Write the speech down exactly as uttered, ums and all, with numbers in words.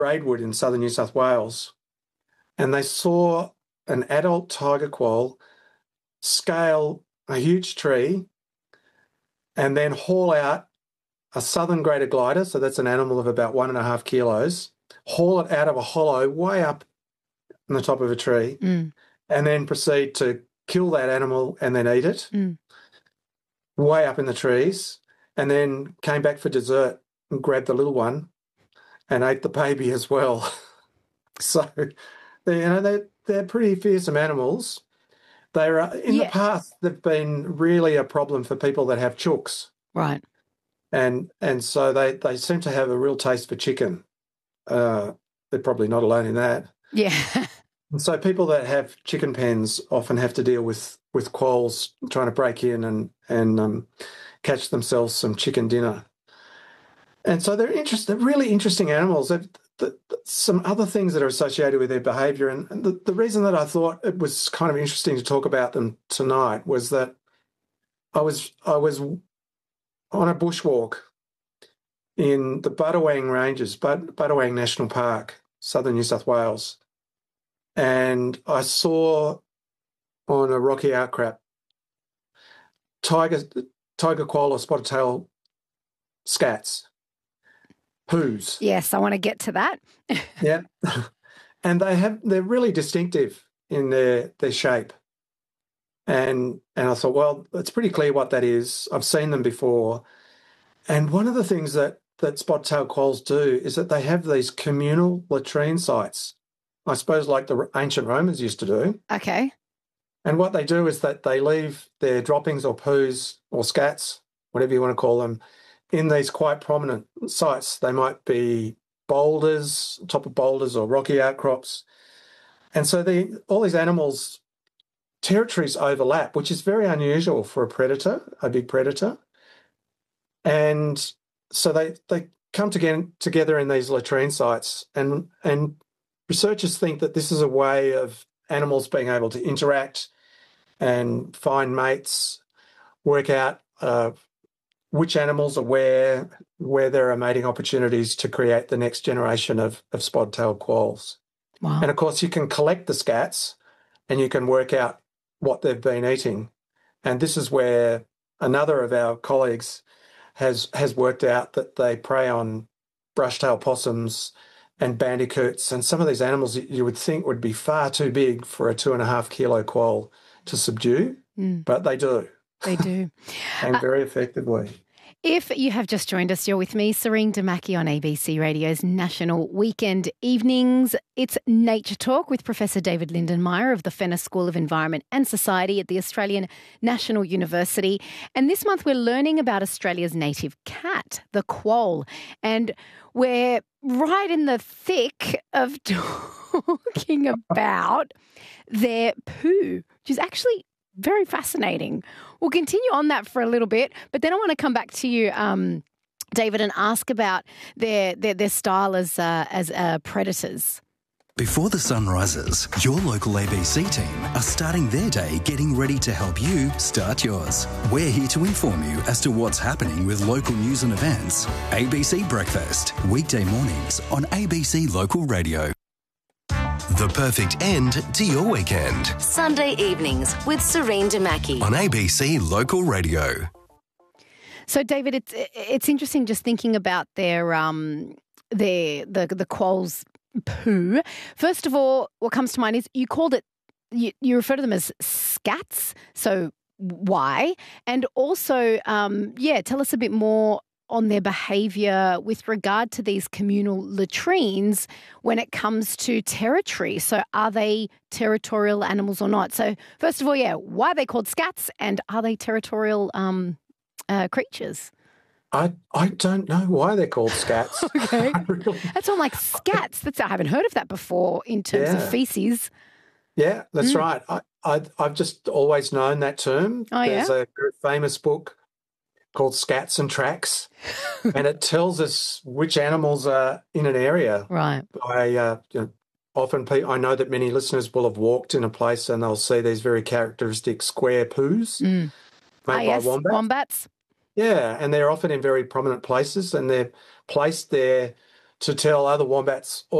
Braidwood in southern New South Wales, and they saw an adult tiger quoll scale a huge tree and then haul out a southern greater glider, so that's an animal of about one and a half kilos, haul it out of a hollow way up on the top of a tree, mm. and then proceed to kill that animal and then eat it mm. way up in the trees, and then came back for dessert and grabbed the little one and ate the baby as well. So, they, you know, they're, they're pretty fearsome animals. They're uh, in yeah. the past, they've been really a problem for people that have chooks. Right. And and so they, they seem to have a real taste for chicken. Uh, they're probably not alone in that. Yeah. And so people that have chicken pens often have to deal with, with quolls trying to break in and, and um, catch themselves some chicken dinner. And so they're interest, they're really interesting animals. They've, the, the, some other things that are associated with their behaviour, and, and the, the reason that I thought it was kind of interesting to talk about them tonight was that I was I was on a bushwalk in the Buttawang Ranges, But, Buttawang National Park, southern New South Wales, and I saw on a rocky outcrop tiger tiger quoll or spotted tail scats. Poos. Yes, I want to get to that. Yeah. And they have they're really distinctive in their their shape. And and I thought, well, it's pretty clear what that is. I've seen them before. And one of the things that, that spot-tailed quolls do is that they have these communal latrine sites, I suppose like the ancient Romans used to do. Okay. And what they do is that they leave their droppings or poos or scats, whatever you want to call them, in these quite prominent sites. They might be boulders, top of boulders or rocky outcrops. And so the, all these animals' territories overlap, which is very unusual for a predator, a big predator. And so they, they come together, together in these latrine sites, and, and researchers think that this is a way of animals being able to interact and find mates, work out uh, which animals are where, where there are mating opportunities to create the next generation of, of spot-tailed quolls. Wow. And, of course, you can collect the scats and you can work out what they've been eating. And this is where another of our colleagues has has worked out that they prey on brush-tailed possums and bandicoots, and some of these animals you would think would be far too big for a two and a half kilo quoll to subdue, mm. but they do. They do. And uh, very effectively. If you have just joined us, you're with me, Serene Damaki, on A B C Radio's National Weekend Evenings. It's Nature Talk with Professor David Lindenmayer of the Fenner School of Environment and Society at the Australian National University. And this month we're learning about Australia's native cat, the quoll. And we're right in the thick of talking about their poo, which is actually very fascinating. We'll continue on that for a little bit, but then I want to come back to you, um, David, and ask about their their, their style as uh, as uh, predators. Before the sun rises, your local A B C team are starting their day getting ready to help you start yours. We're here to inform you as to what's happening with local news and events. A B C Breakfast, weekday mornings on A B C Local Radio. The perfect end to your weekend. Sunday evenings with Serene Damaki on A B C Local Radio. So, David, it's it's interesting just thinking about their um their the the quolls' poo. First of all, what comes to mind is you called it you, you refer to them as scats. So why? And also, um, yeah, tell us a bit more on their behaviour with regard to these communal latrines when it comes to territory. So are they territorial animals or not? So first of all, yeah, why are they called scats, and are they territorial um, uh, creatures? I I don't know why they're called scats. Okay. really, That's all like scats. That's I haven't heard of that before in terms Yeah. of feces. yeah, that's Mm. right. I, I, I've just always known that term. Oh, There's yeah? a very famous book called Scats and Tracks, and it tells us which animals are in an area. Right. I uh, you know, often pe- I know that many listeners will have walked in a place and they'll see these very characteristic square poos Mm. made Ah, by yes, wombats. wombats. Yeah, and they're often in very prominent places, and they're placed there to tell other wombats